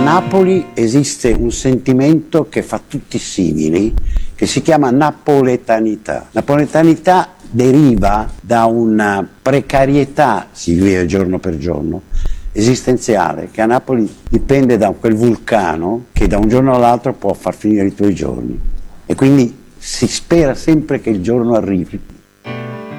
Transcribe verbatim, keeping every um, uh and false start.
Napoli esiste un sentimento che fa tutti simili, che si chiama napoletanità. Napoletanità deriva da una precarietà, si vive giorno per giorno, esistenziale, che a Napoli dipende da quel vulcano che da un giorno all'altro può far finire i tuoi giorni. E quindi si spera sempre che il giorno arrivi